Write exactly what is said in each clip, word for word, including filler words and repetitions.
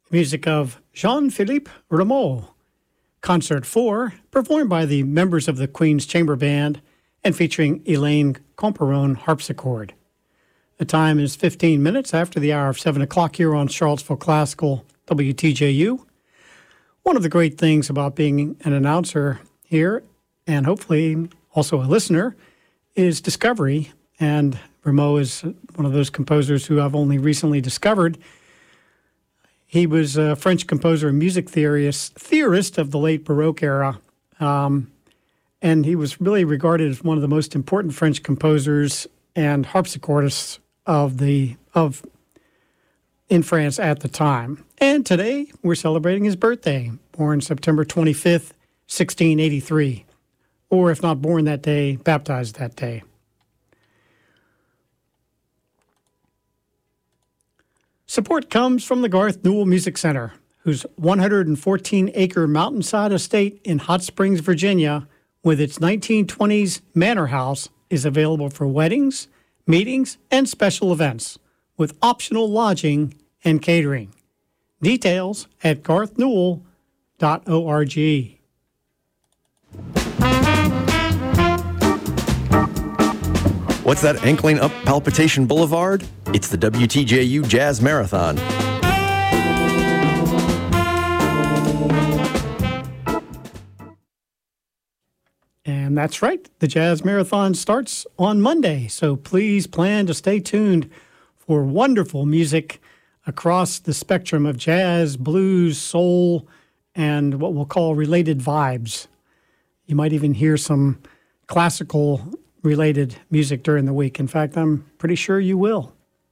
music of Jean-Philippe Rameau. Concert four, performed by the members of the Queen's Chamber Band and featuring Elaine Comperone harpsichord. The time is fifteen minutes after the hour of seven o'clock here on Charlottesville Classical W T J U. One of the great things about being an announcer here, and hopefully also a listener, is discovery. And Rameau is one of those composers who I've only recently discovered. He was a French composer and music theorist, theorist of the late Baroque era, um, and he was really regarded as one of the most important French composers and harpsichordists of the of in France at the time. And today we're celebrating his birthday, born September twenty-fifth, sixteen eighty-three, or if not born that day, baptized that day. Support comes from the Garth Newell Music Center, whose one hundred fourteen acre mountainside estate in Hot Springs, Virginia, with its nineteen twenties manor house, is available for weddings, meetings, and special events, with optional lodging and catering. Details at garth newell dot org. What's that ankling up Palpitation Boulevard? It's the W T J U Jazz Marathon. And that's right, the Jazz Marathon starts on Monday, so please plan to stay tuned for wonderful music across the spectrum of jazz, blues, soul, and what we'll call related vibes. You might even hear some classical related music during the week. In fact, I'm pretty sure you will.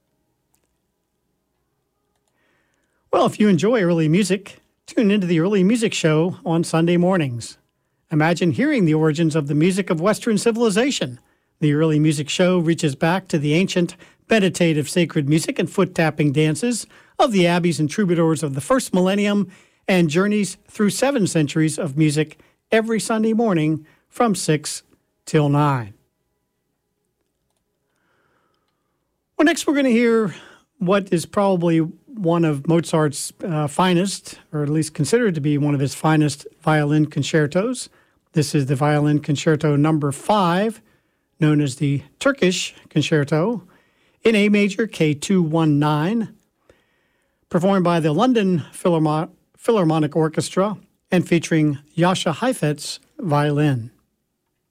Well, if you enjoy early music, tune into the Early Music Show on Sunday mornings. Imagine hearing the origins of the music of Western civilization. The Early Music Show reaches back to the ancient meditative sacred music and foot-tapping dances of the abbeys and troubadours of the first millennium and journeys through seven centuries of music every Sunday morning from six till nine. Well, next we're going to hear what is probably one of Mozart's uh, finest, or at least considered to be one of his finest violin concertos. This is the Violin Concerto number five, known as the Turkish Concerto, in A major, K two nineteen, performed by the London Philharmo- Philharmonic Orchestra and featuring Jascha Heifetz violin.